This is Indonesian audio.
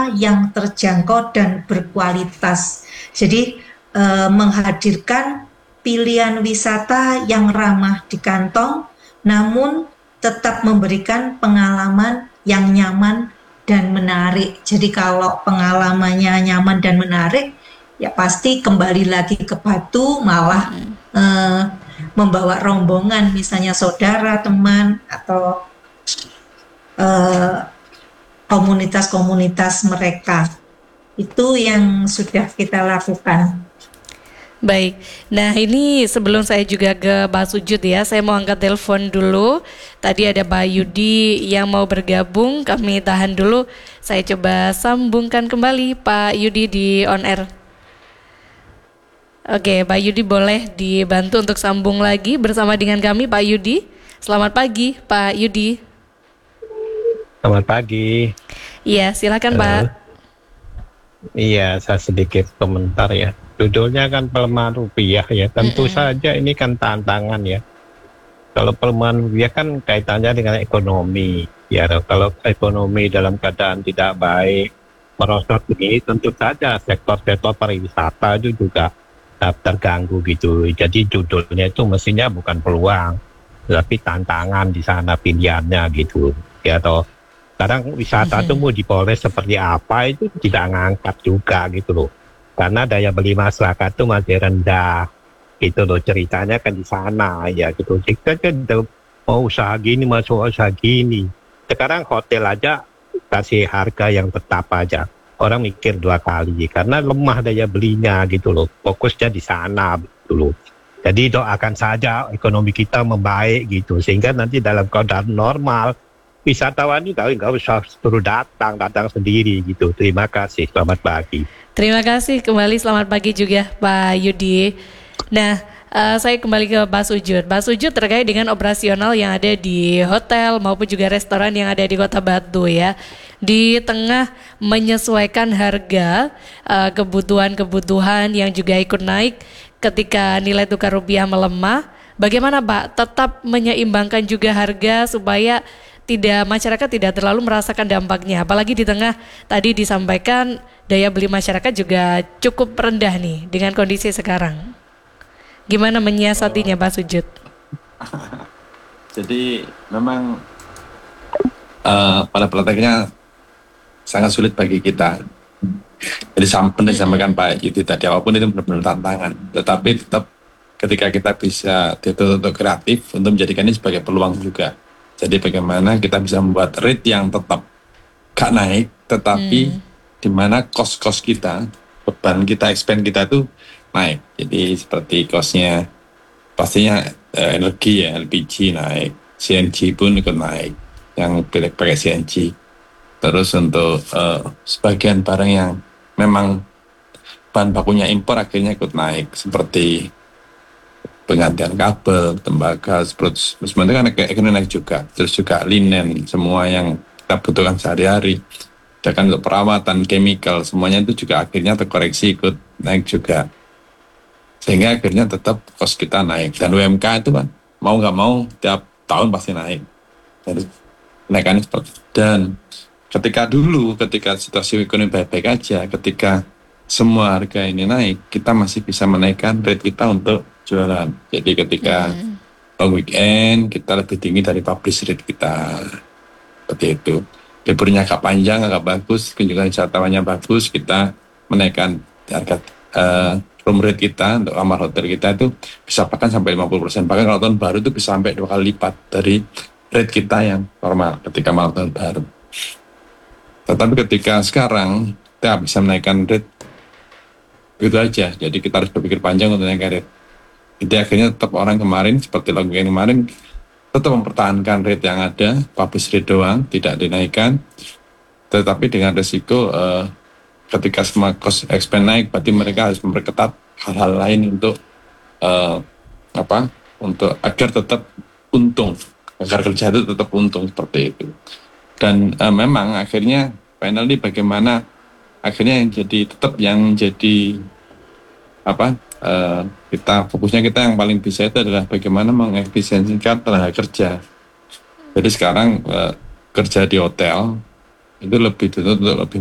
wisata yang terjangkau dan berkualitas. Jadi menghadirkan pilihan wisata yang ramah di kantong, namun tetap memberikan pengalaman yang nyaman dan menarik. Jadi kalau pengalamannya nyaman dan menarik, ya pasti kembali lagi ke Batu, malah membawa rombongan, misalnya saudara, teman, atau komunitas-komunitas mereka. Itu yang sudah kita lakukan. Baik, nah ini sebelum saya juga ke Pak Sujud ya, saya mau angkat telepon dulu. Tadi ada Pak Yudi yang mau bergabung, kami tahan dulu. Saya coba sambungkan kembali Pak Yudi di on air. Oke, Pak Yudi boleh dibantu untuk sambung lagi bersama dengan kami Pak Yudi. Selamat pagi Pak Yudi. Selamat pagi. Iya, silakan Pak. Iya, saya sedikit komentar ya. Judulnya kan pelemahan rupiah ya. Tentu saja ini kan tantangan ya. Kalau pelemahan rupiah kan kaitannya dengan ekonomi. Ya, kalau ekonomi dalam keadaan tidak baik, merosot ini, tentu saja sektor-sektor pariwisata itu juga terganggu gitu. Jadi judulnya itu mestinya bukan peluang, tapi tantangan di sana pilihannya gitu. Ya, atau sekarang wisata itu mau dipoles seperti apa itu tidak ngangkat juga gitu loh. Karena daya beli masyarakat itu masih rendah gitu loh, ceritanya kan di sana ya gitu. Kita kan mau usaha gini, masuk usaha gini. Sekarang hotel aja kasih harga yang tetap aja. Orang mikir 2 kali karena lemah daya belinya gitu loh. Fokusnya di sana gitu loh. Jadi doakan saja ekonomi kita membaik gitu. Sehingga nanti dalam keadaan normal, wisatawan itu nggak usah suruh datang sendiri gitu. Terima kasih, selamat pagi. Terima kasih kembali, selamat pagi juga Pak Yudi. Nah, saya kembali ke Pak Sujud. Pak Sujud terkait dengan operasional yang ada di hotel maupun juga restoran yang ada di Kota Batu ya. Di tengah menyesuaikan harga kebutuhan-kebutuhan yang juga ikut naik ketika nilai tukar rupiah melemah, bagaimana Pak tetap menyeimbangkan juga harga supaya masyarakat tidak terlalu merasakan dampaknya, apalagi di tengah tadi disampaikan daya beli masyarakat juga cukup rendah nih dengan kondisi sekarang. Gimana menyiasatinya Pak Sujud? Jadi memang pada prakteknya sangat sulit bagi kita. Jadi sampai disampaikan Pak Yudi tadi, apapun itu benar-benar tantangan. Tetapi tetap ketika kita bisa dituntut kreatif untuk menjadikan ini sebagai peluang juga. Jadi bagaimana kita bisa membuat rate yang tetap gak naik, tetapi di mana cost kita, beban kita, expense kita itu naik. Jadi seperti costnya pastinya energi ya, LPG naik, CNG pun ikut naik, yang pakai CNG. Terus untuk sebagian barang yang memang bahan bakunya impor akhirnya ikut naik, seperti penggantian kabel, tembaga, semua itu kan ekonomi naik juga. Terus juga linen, semua yang kita butuhkan sehari-hari. Dan untuk perawatan, chemical, semuanya itu juga akhirnya terkoreksi ikut naik juga. Sehingga akhirnya tetap cost kita naik. Dan UMK itu kan mau nggak mau tiap tahun pasti naik. Jadi kenaikannya seperti itu. Dan ketika situasi ekonomi baik-baik aja, ketika semua harga ini naik, kita masih bisa menaikkan rate kita untuk jualan. Jadi ketika long weekend kita lebih tinggi dari publish rate kita, seperti itu. Liburnya agak panjang, agak bagus, kunjungan wisatawannya bagus, kita menaikkan harga room rate kita untuk kamar hotel kita itu bisa bahkan sampai 50%. Bahkan kalau tahun baru itu bisa sampai 2 kali lipat dari rate kita yang normal ketika malam tahun baru. Tetapi ketika sekarang kita bisa menaikkan rate begitu aja, jadi kita harus berpikir panjang untuk naikkan rate. Jadi akhirnya tetap orang kemarin seperti lagu yang kemarin tetap mempertahankan rate yang ada, publish rate doang, tidak dinaikkan. Tetapi dengan resiko ketika semua cost expense naik, berarti mereka harus memperketat hal-hal lain untuk untuk agar tetap untung, agar kerja itu tetap untung seperti itu. Dan memang akhirnya finally bagaimana akhirnya yang jadi kita fokusnya kita yang paling bisa itu adalah bagaimana mengefisiensikan tenaga kerja. Jadi sekarang kerja di hotel itu lebih dituntut untuk lebih